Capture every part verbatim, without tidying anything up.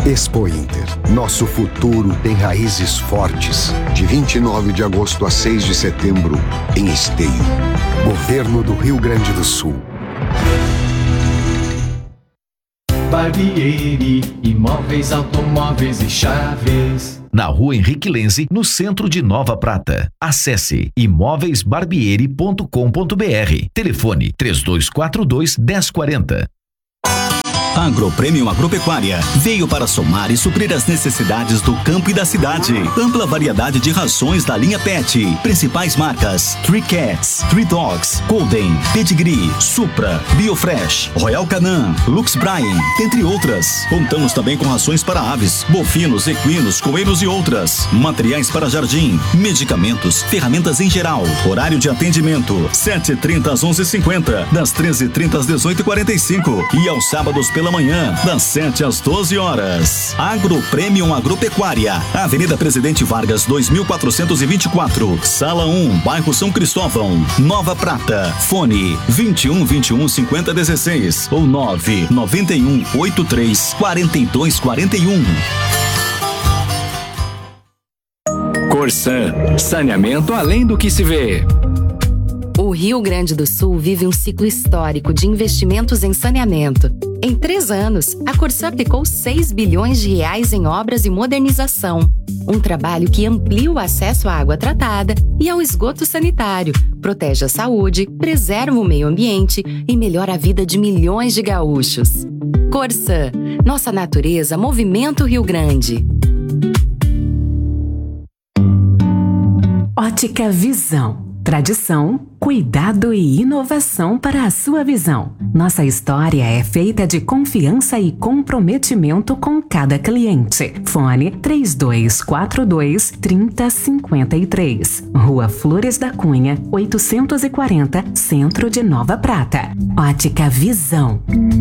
Expo Inter. Nosso futuro tem raízes fortes. De vinte e nove de agosto a seis de setembro, em Esteio. Governo do Rio Grande do Sul. Barbieri, imóveis, automóveis e chaves. Na rua Henrique Lenze, no centro de Nova Prata. Acesse imóveis barbieri ponto com ponto br. Telefone três dois quatro dois, um zero quatro zero. Agropremium Agropecuária veio para somar e suprir as necessidades do campo e da cidade. Ampla variedade de rações da linha Pet. Principais marcas: Three Cats, Three Dogs, Golden, Pedigree, Supra, Biofresh, Royal Canin, Lux Bryan, entre outras. Contamos também com rações para aves, bovinos, equinos, coelhos e outras. Materiais para jardim, medicamentos, ferramentas em geral. Horário de atendimento: sete e trinta às onze e cinquenta, das treze e trinta às dezoito e quarenta e cinco e aos sábados pela manhã, das sete às doze horas. Agropremium Agropecuária, Avenida Presidente Vargas, dois mil quatrocentos e vinte e quatro, Sala um, bairro São Cristóvão, Nova Prata. Fone vinte e um, vinte e um, cinquenta, dezesseis ou nove nove um, oito três, quatro dois quatro um. Corsan, saneamento além do que se vê. O Rio Grande do Sul vive um ciclo histórico de investimentos em saneamento. Em três anos, a Corsan aplicou seis bilhões de reais em obras e modernização. Um trabalho que amplia o acesso à água tratada e ao esgoto sanitário, protege a saúde, preserva o meio ambiente e melhora a vida de milhões de gaúchos. Corsan, nossa natureza movimenta o Rio Grande. Ótica Visão. Tradição, cuidado e inovação para a sua visão. Nossa história é feita de confiança e comprometimento com cada cliente. Fone três dois quatro dois, três zero cinco três. Rua Flores da Cunha, oitocentos e quarenta, Centro de Nova Prata. Ótica Visão.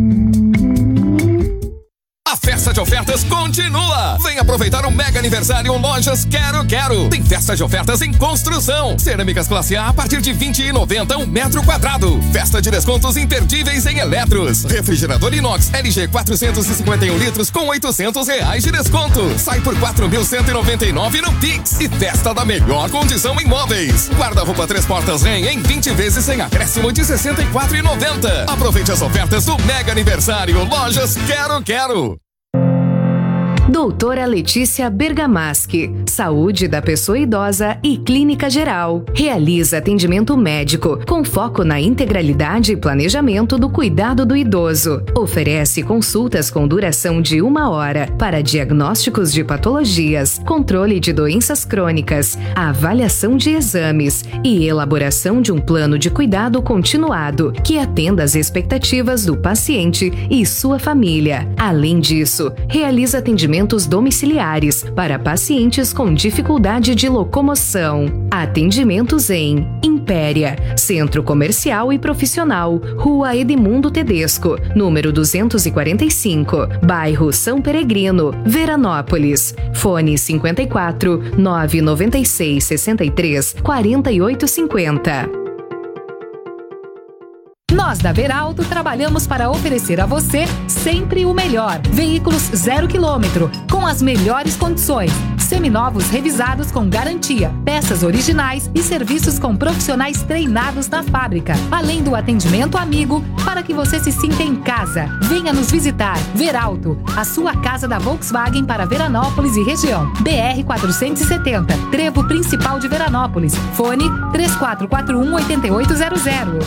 A festa de ofertas continua! Vem aproveitar o mega aniversário Lojas Quero Quero. Tem festa de ofertas em construção. Cerâmicas classe A a partir de vinte e noventa reais um metro quadrado. Festa de descontos imperdíveis em eletros. Refrigerador inox L G quatrocentos e cinquenta e um litros com oitocentos reais de desconto. Sai por quatro mil cento e noventa e nove no Pix. E festa da melhor condição em móveis. Guarda-roupa três portas Ren em vinte vezes sem acréscimo de sessenta e quatro reais e noventa centavos. Aproveite as ofertas do mega aniversário Lojas Quero Quero. Doutora Letícia Bergamaschi, Saúde da Pessoa Idosa e Clínica Geral. Realiza atendimento médico com foco na integralidade e planejamento do cuidado do idoso. Oferece consultas com duração de uma hora para diagnósticos de patologias, controle de doenças crônicas, avaliação de exames e elaboração de um plano de cuidado continuado que atenda às expectativas do paciente e sua família. Além disso, realiza atendimento domiciliares para pacientes com dificuldade de locomoção. Atendimentos em Impéria, Centro Comercial e Profissional, Rua Edmundo Tedesco, número duzentos e quarenta e cinco, bairro São Peregrino, Veranópolis. Fone cinquenta e quatro, nove nove seis, sessenta e três, quarenta e oito cinquenta. Nós da Veralto trabalhamos para oferecer a você sempre o melhor. Veículos zero quilômetro, com as melhores condições. Seminovos revisados com garantia, peças originais e serviços com profissionais treinados na fábrica. Além do atendimento amigo, para que você se sinta em casa. Venha nos visitar. Veralto, a sua casa da Volkswagen para Veranópolis e região. B R quatrocentos e setenta, Trevo Principal de Veranópolis. Fone três quatro quatro um, oito oito zero zero.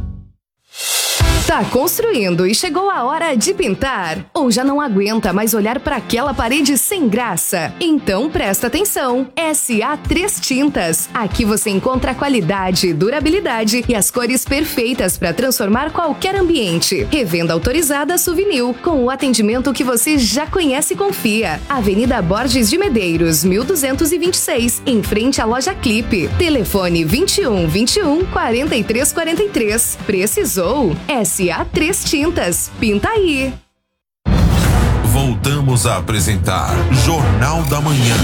Tá construindo e chegou a hora de pintar? Ou já não aguenta mais olhar para aquela parede sem graça? Então presta atenção! S A três Tintas. Aqui você encontra qualidade, durabilidade e as cores perfeitas para transformar qualquer ambiente. Revenda autorizada Suvinil, com o atendimento que você já conhece e confia. Avenida Borges de Medeiros, mil duzentos e vinte e seis, em frente à loja Clipe. Telefone vinte e um, vinte e um, quarenta e três quarenta e três. Precisou? S A três Tintas. Pinta aí! Voltamos a apresentar Jornal da Manhã.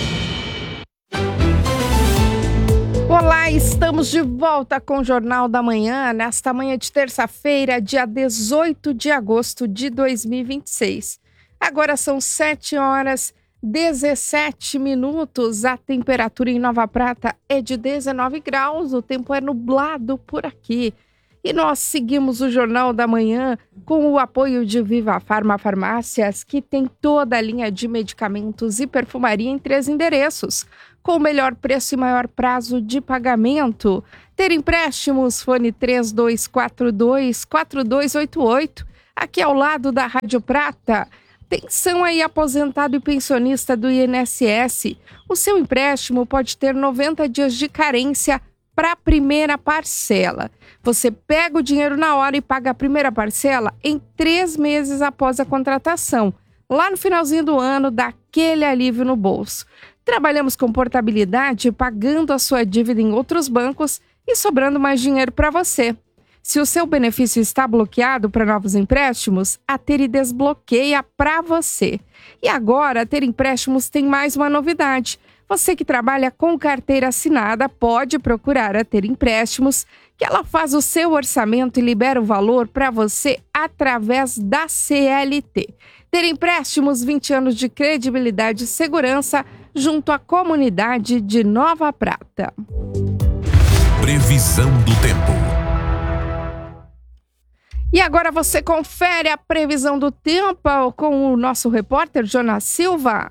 Olá, estamos de volta com o Jornal da Manhã, nesta manhã de terça-feira, dia dezoito de agosto de dois mil e vinte e seis. Agora são sete horas e dezessete minutos. A temperatura em Nova Prata é de dezenove graus. O tempo é nublado por aqui. E nós seguimos o Jornal da Manhã com o apoio de Viva Farma Farmácias, que tem toda a linha de medicamentos e perfumaria em três endereços, com o melhor preço e maior prazo de pagamento. Ter empréstimos, fone três dois quatro dois, quatro dois oito oito, aqui ao lado da Rádio Prata. Atenção aí, aposentado e pensionista do I N S S. O seu empréstimo pode ter noventa dias de carência para a primeira parcela. Você pega o dinheiro na hora e paga a primeira parcela em três meses após a contratação. Lá no finalzinho do ano, dá aquele alívio no bolso. Trabalhamos com portabilidade, pagando a sua dívida em outros bancos e sobrando mais dinheiro para você. Se o seu benefício está bloqueado para novos empréstimos, a Teri desbloqueia para você. E agora, a Teri Empréstimos tem mais uma novidade. Você que trabalha com carteira assinada pode procurar a Teri Empréstimos, que ela faz o seu orçamento e libera o valor para você através da C L T. Teri Empréstimos, vinte anos de credibilidade e segurança junto à comunidade de Nova Prata. Previsão do tempo. E agora você confere a previsão do tempo com o nosso repórter Jonas Silva.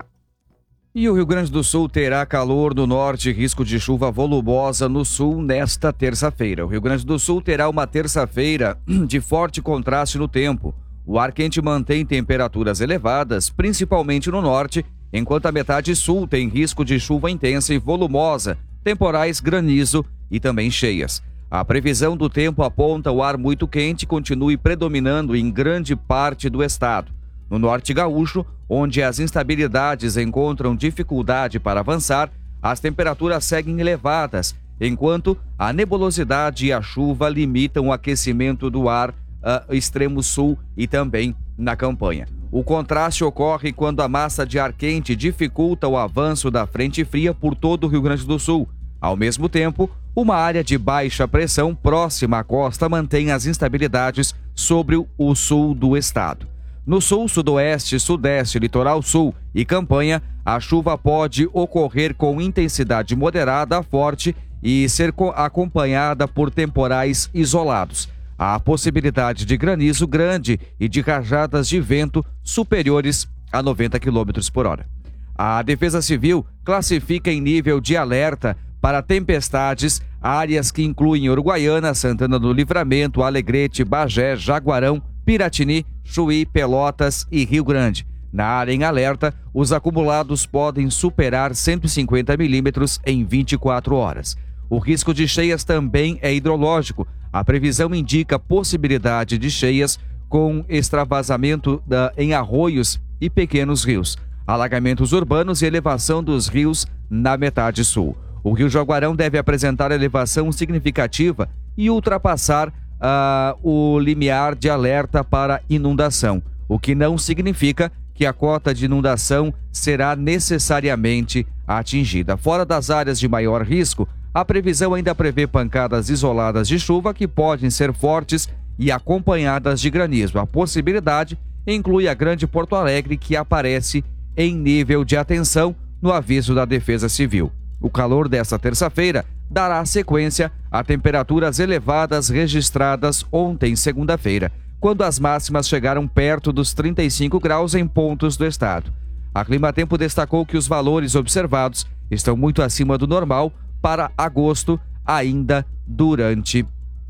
E o Rio Grande do Sul terá calor no norte e risco de chuva volumosa no sul nesta terça-feira. O Rio Grande do Sul terá uma terça-feira de forte contraste no tempo. O ar quente mantém temperaturas elevadas, principalmente no norte, enquanto a metade sul tem risco de chuva intensa e volumosa, temporais, granizo e também cheias. A previsão do tempo aponta o ar muito quente continue predominando em grande parte do estado. No norte gaúcho, onde as instabilidades encontram dificuldade para avançar, as temperaturas seguem elevadas, enquanto a nebulosidade e a chuva limitam o aquecimento do ar uh, extremo sul e também na campanha. O contraste ocorre quando a massa de ar quente dificulta o avanço da frente fria por todo o Rio Grande do Sul. Ao mesmo tempo, uma área de baixa pressão próxima à costa mantém as instabilidades sobre o sul do estado. No sul, sudoeste, sudeste, litoral sul e campanha, a chuva pode ocorrer com intensidade moderada a forte e ser acompanhada por temporais isolados. Há possibilidade de granizo grande e de rajadas de vento superiores a noventa quilômetros por hora. A Defesa Civil classifica em nível de alerta para tempestades áreas que incluem Uruguaiana, Santana do Livramento, Alegrete, Bagé, Jaguarão, Piratini, Chuí, Pelotas e Rio Grande. Na área em alerta, os acumulados podem superar cento e cinquenta milímetros em vinte e quatro horas. O risco de cheias também é hidrológico. A previsão indica possibilidade de cheias com extravasamento da, em arroios e pequenos rios, alagamentos urbanos e elevação dos rios na metade sul. O Rio Jaguarão deve apresentar elevação significativa e ultrapassar uh, o limiar de alerta para inundação, o que não significa que a cota de inundação será necessariamente atingida. Fora das áreas de maior risco, a previsão ainda prevê pancadas isoladas de chuva que podem ser fortes e acompanhadas de granizo. A possibilidade inclui a Grande Porto Alegre, que aparece em nível de atenção no aviso da Defesa Civil. O calor desta terça-feira dará sequência a temperaturas elevadas registradas ontem, segunda-feira, quando as máximas chegaram perto dos trinta e cinco graus em pontos do estado. A Climatempo destacou que os valores observados estão muito acima do normal para agosto, ainda durante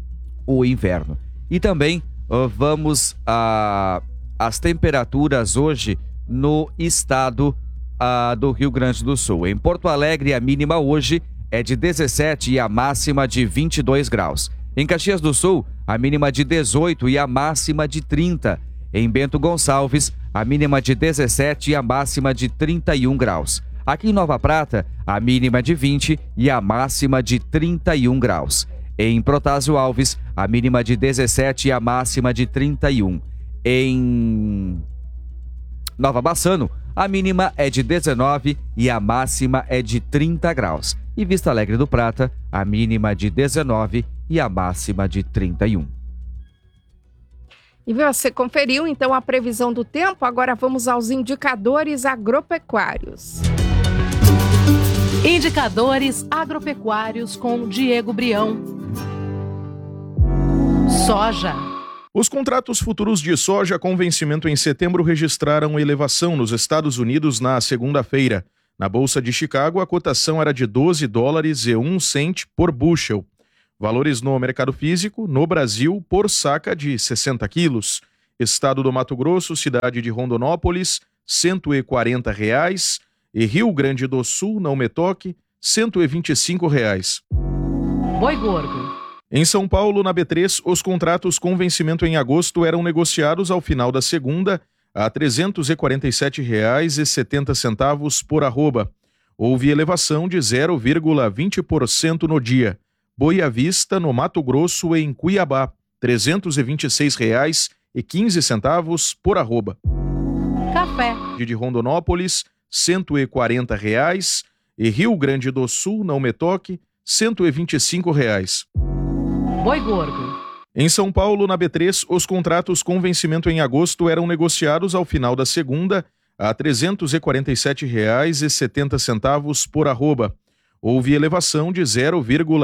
o inverno. E também uh, vamos às temperaturas hoje no estado uh, do Rio Grande do Sul. Em Porto Alegre, a mínima hoje é de dezessete e a máxima de vinte e dois graus. Em Caxias do Sul, a mínima de dezoito e a máxima de trinta. Em Bento Gonçalves, a mínima de dezessete e a máxima de trinta e um graus. Aqui em Nova Prata, a mínima de vinte e a máxima de trinta e um graus. Em Protásio Alves, a mínima de dezessete e a máxima de trinta e um. Em Nova Bassano, a mínima é de dezenove e a máxima é de trinta graus. E Vista Alegre do Prata, a mínima de dezenove e a máxima de trinta e um. E você conferiu então a previsão do tempo, agora vamos aos indicadores agropecuários. Indicadores agropecuários com Diego Brião. Soja. Os contratos futuros de soja com vencimento em setembro registraram elevação nos Estados Unidos na segunda-feira. Na Bolsa de Chicago, a cotação era de doze dólares e um cento por bushel. Valores no mercado físico, no Brasil, por saca de sessenta quilos. Estado do Mato Grosso, cidade de Rondonópolis, cento e quarenta reais. E Rio Grande do Sul, na Umetoc, cento e vinte e cinco reais. Boi gordo. Em São Paulo, na B três, os contratos com vencimento em agosto eram negociados ao final da segunda a trezentos e quarenta e sete reais e setenta centavos por arroba. Houve elevação de zero vírgula vinte por cento no dia. Boi à vista, no Mato Grosso e em Cuiabá, trezentos e vinte e seis reais e quinze centavos por arroba. Café. De Rondonópolis, cento e quarenta reais, e Rio Grande do Sul, na Umetoc, cento e vinte e cinco reais. Boi gordo. Em São Paulo, na B três, os contratos com vencimento em agosto eram negociados ao final da segunda a trezentos e quarenta e sete reais e setenta centavos por arroba. Houve elevação de zero vírgula